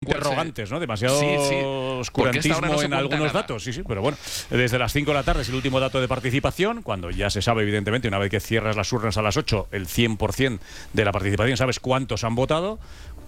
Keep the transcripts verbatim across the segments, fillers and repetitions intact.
interrogantes, ¿no? Demasiado sí, sí. oscurantismo no en algunos nada. datos. Sí, sí, pero bueno, desde las cinco de la tarde es el último dato de participación, cuando ya se sabe, evidentemente, una vez que cierras las urnas a las ocho, el cien por cien de la participación, sabes cuántos han votado,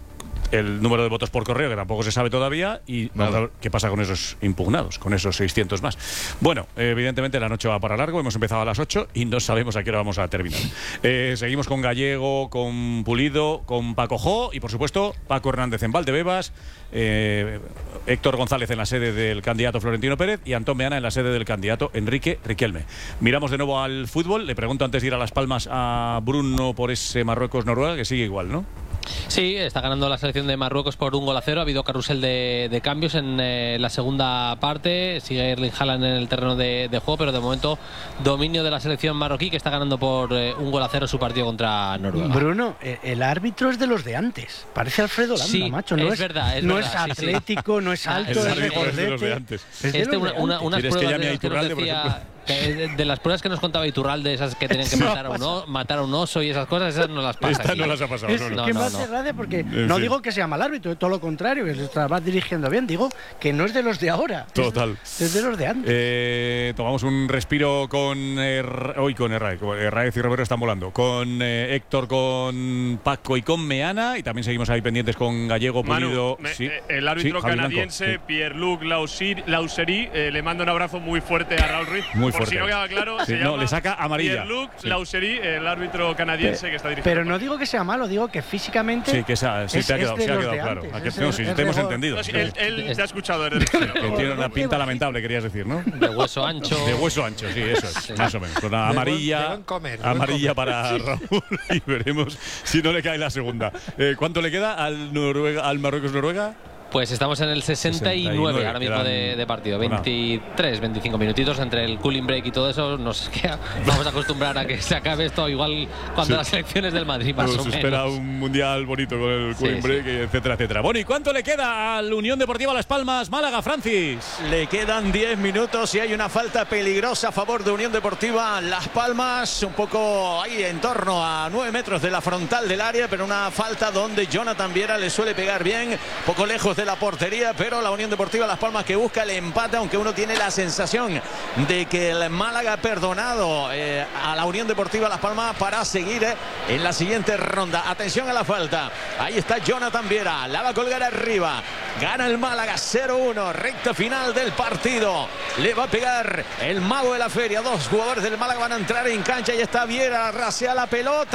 el número de votos por correo, que tampoco se sabe todavía, y vamos a ver qué pasa con esos impugnados, con esos seiscientos más. Bueno, evidentemente la noche va para largo, hemos empezado a las ocho y no sabemos a qué hora vamos a terminar. Eh, seguimos con Gallego, con Pulido, con Paco Jo y, por supuesto, Paco Hernández en Valdebebas, eh, Héctor González en la sede del candidato Florentino Pérez y Antón Meana en la sede del candidato Enrique Riquelme. Miramos de nuevo al fútbol. Le pregunto antes de ir a Las Palmas a Bruno por ese Marruecos-Noruega, que sigue igual, ¿no? Sí, está ganando la selección de Marruecos por un gol a cero. Ha habido carrusel de, de cambios en eh, la segunda parte. Sigue Erling Haaland en el terreno de, de juego, pero de momento dominio de la selección marroquí, que está ganando por eh, un gol a cero su partido contra Noruega. Bruno, el árbitro es de los de antes. Parece Alfredo Landa, sí, macho. No es, es, verdad, es no verdad, es sí, atlético, sí. no es alto, el es árbitro es de los de de antes. Es de este, los una, de una, antes. unas ¿Quieres pruebas que llame de, a las que nos Iturralde, por decía, ejemplo? de, de las pruebas que nos contaba Iturralde, esas que tienen que Eso matar a, pasa. uno, matar a un oso y esas cosas, esas no las pasa. Estas aquí. no las ha pasado. Es no, no. que no, me no. hace gracia porque En no fin. digo que sea mal árbitro, todo lo contrario, que se va dirigiendo bien. Digo que no es de los de ahora. Total. Es, es de los de antes. Eh, tomamos un respiro con Er- hoy con Herrera, Herrera y Romero están volando, con eh, Héctor, con Paco y con Meana, y también seguimos ahí pendientes con Gallego, Pulido. Manu, me- sí. eh, el árbitro Sí, Javi Blanco, canadiense sí. Pierre-Luc Lausir- Lausery eh, le manda un abrazo muy fuerte a Raúl Ruiz. Muy Por fuerte. si no queda claro, Sí, se no, llama le saca amarilla. Pierre-Luc Sí. Lausery, el árbitro canadiense que está dirigiendo. Pero no digo que sea malo, digo que físicamente. Sí, que esa, sí es- te ha es quedado, de se ha los quedado de claro. antes, ¿A qué- es- no, sí, es te hemos rigor. entendido. No, sí, Sí. él, él te ha escuchado desde el Que principio. tiene una pinta lamentable, querías decir, ¿no? De hueso ancho. De hueso ancho, sí, eso es, Sí. más o menos. Con la De buen- amarilla, de buen comer, de buen amarilla comer. para Raúl y veremos si no le cae la segunda. Eh, ¿Cuánto le queda al, Noruega, al Marruecos-Noruega? Pues estamos en el sesenta y nueve, sesenta y nueve ahora mismo quedan- de, de partido. bueno. veintitrés, veinticinco minutitos entre el cooling break y todo eso. Nos queda, vamos a acostumbrar a que se acabe esto igual cuando Sí. las elecciones del Madrid, más Nos o menos. espera un mundial bonito con el Sí, cooling sí. break, etcétera, etcétera. Bueno, ¿y cuánto le queda al Unión Deportiva Las Palmas Málaga, Francis? Le quedan diez minutos y hay una falta peligrosa a favor de Unión Deportiva Las Palmas, un poco ahí en torno a nueve metros de la frontal del área, pero una falta donde Jonathan Viera le suele pegar bien, poco lejos de la portería, pero la Unión Deportiva Las Palmas que busca el empate, aunque uno tiene la sensación de que el Málaga ha perdonado eh, a la Unión Deportiva Las Palmas para seguir eh, en la siguiente ronda. Atención a la falta, ahí está Jonathan Viera, la va a colgar arriba, gana el Málaga cero uno, recta final del partido, le va a pegar el mago de la feria, dos jugadores del Málaga van a entrar en cancha y está Viera, rasea la pelota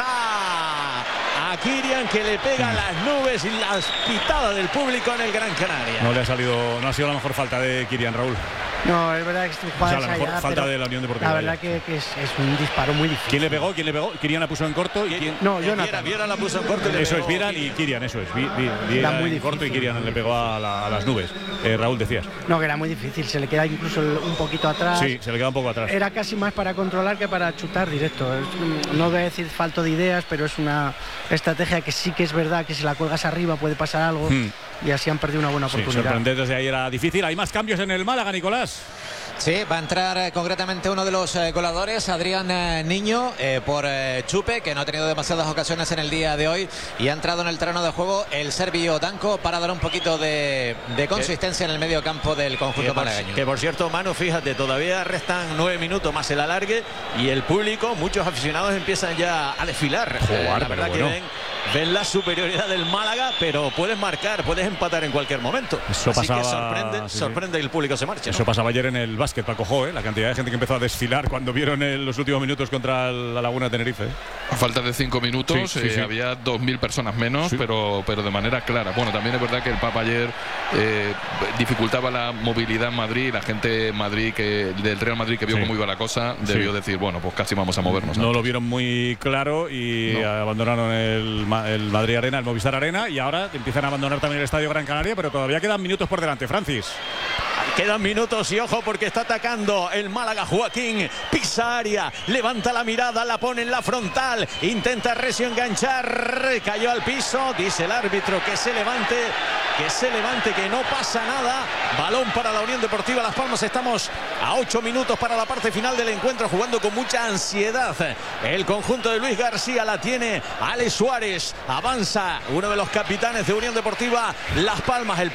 a Kirian, que le pega a las nubes y las pitadas del público en el Gran Canaria. No le ha salido, no ha sido la mejor falta de Kirian, Raúl. No, es verdad que estoy O sea, la mejor falta de la Unión Deportiva. La verdad que, que es, es un disparo muy difícil. ¿Quién le pegó? ¿Quién le pegó? Kirian la puso en corto y quién. No, Viera, Jonathan. Viera la puso en corto y le Eso pegó es, Vieran y Kirian. Kirian, eso es. Vi- vi- Viera muy en difícil. corto y Kirian le pegó a, la- a las nubes. Eh, Raúl, decías. No, que era muy difícil. Se le queda incluso el- un poquito atrás. Sí, se le queda un poco atrás. Era casi más para controlar que para chutar directo. Es- No voy a decir falto de ideas, pero es una estrategia que sí que es verdad que si la cuelgas arriba puede pasar algo Hmm. y así han perdido una buena Sí, oportunidad. sorprender desde ahí era difícil. Hay más cambios en el Málaga, Nicolás. Sí, va a entrar eh, concretamente uno de los eh, goleadores, Adrián eh, Niño, eh, por eh, Chupe, que no ha tenido demasiadas ocasiones en el día de hoy, y ha entrado en el terreno de juego el serbio Danko para dar un poquito de, de consistencia en el medio campo del conjunto Que por, malagueño. que por cierto, Manu, fíjate, todavía restan nueve minutos más el alargue y el público, muchos aficionados empiezan ya a desfilar. Joder, Eh, la pero verdad que bueno. ven, ven la superioridad del Málaga, pero puedes marcar, puedes empatar en cualquier momento. Eso Así pasaba- que sorprende, sí, sí. sorprende que el público se marche. ¿no? Eso pasaba ayer en el básquet, Paco Jo, ¿eh? La cantidad de gente que empezó a desfilar cuando vieron el- los últimos minutos contra el- la Laguna de Tenerife. ¿eh? A falta de cinco minutos, Sí, sí, eh, sí. había dos mil personas menos, Sí. pero, pero de manera clara. Bueno, también es verdad que el Papa ayer eh, dificultaba la movilidad en Madrid. La gente en Madrid, que del Real Madrid, que vio Sí. cómo iba la cosa, debió Sí. decir, bueno, pues casi vamos a movernos. No antes. lo vieron muy claro y No. abandonaron el, Ma- el Madrid Arena, el Movistar Arena, y ahora empiezan a abandonar también el Estadio Gran Canaria, pero todavía quedan minutos por delante, Francis. Quedan minutos y ojo porque está atacando el Málaga. Joaquín pisa área, levanta la mirada, la pone en la frontal, intenta Recio enganchar, cayó al piso, dice el árbitro que se levante, que se levante, que no pasa nada. Balón para la Unión Deportiva Las Palmas. Estamos a ocho minutos para la parte final del encuentro, jugando con mucha ansiedad. El conjunto de Luis García la tiene Alex Suárez, avanza uno de los capitanes de Unión Deportiva Las Palmas. El